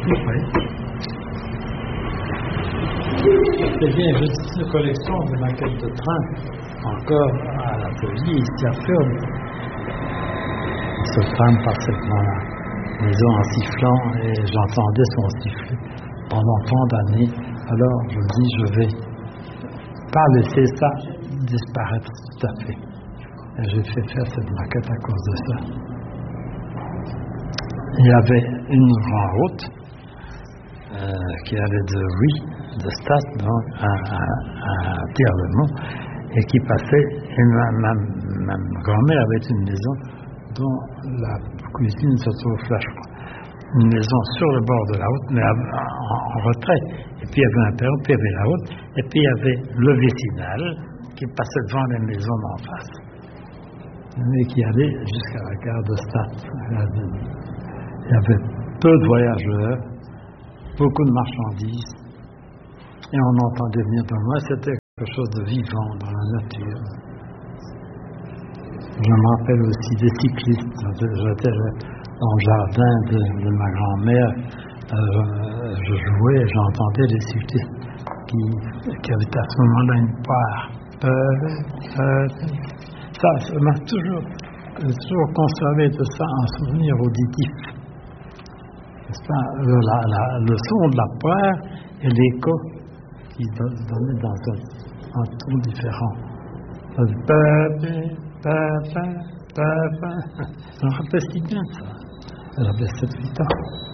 Oui. C'est bien, juste une collection de maquettes de train, encore à l'atelier, ici à Furnes. Ce train passait devant la maison en sifflant et j'entendais son sifflet pendant tant d'années. Alors je me dis, je vais pas laisser ça disparaître tout à fait. Et j'ai fait faire cette maquette à cause de ça. Il y avait une grande route qui allait de Huy, de Stade, donc à Pierre-le-Mont, et qui passait, et ma grand-mère avait une maison dont la cuisine se trouve là, je crois. Une maison sur le bord de la route, mais en retrait. Et puis il y avait un perron, puis il y avait la route, et puis il y avait le vicinal qui passait devant les maisons d'en face, et qui allait jusqu'à la gare de Stade. Il y avait peu de voyageurs, beaucoup de marchandises, et on entendait venir de loin, c'était quelque chose de vivant dans la nature. Je me rappelle aussi des cyclistes. J'étais dans le jardin de ma grand-mère, je jouais et j'entendais les cyclistes qui avaient à ce moment-là une poire. Ça m'a toujours conservé de ça un souvenir auditif. Le son de la poire et l'écho qui donnait dans un ton différent. Je me rappelle si bien de ça. J'avais 7-8 ans.